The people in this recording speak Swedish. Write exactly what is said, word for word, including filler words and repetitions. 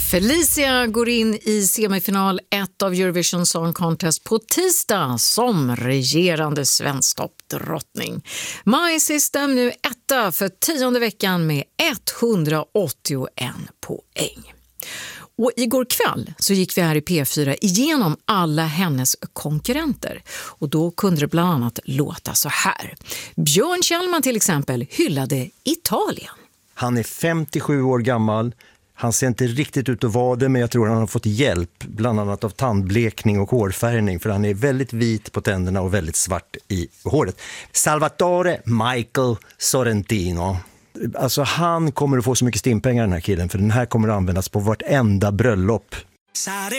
Felicia går in i semifinal ett av Eurovision Song Contest på tisdag som regerande svensktoppdrottning. My System nu etta för tionde veckan med etthundraåttioen poäng. Och igår kväll så gick vi här i P fyra igenom alla hennes konkurrenter. Och då kunde det bland annat låta så här. Björn Kjellman till exempel hyllade Italien. Han är femtiosju år gammal. Han ser inte riktigt ut att vara det, men jag tror han har fått hjälp bland annat av tandblekning och hårfärgning, för han är väldigt vit på tänderna och väldigt svart i håret. Salvatore Michael Sorrentino. Alltså han kommer att få så mycket stimpengar, den här killen, för den här kommer att användas på vartenda bröllop.